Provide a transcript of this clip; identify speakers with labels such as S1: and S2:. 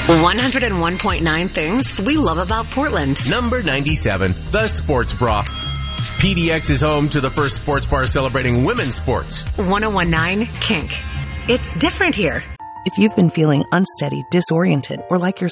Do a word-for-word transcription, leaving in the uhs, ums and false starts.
S1: one oh one point nine things we love about Portland.
S2: Number ninety-seven, the Sports Bra. P D X is home to the first sports bar celebrating women's sports.
S1: one oh one point nine Kink. It's different here.
S3: If you've been feeling unsteady, disoriented, or like you're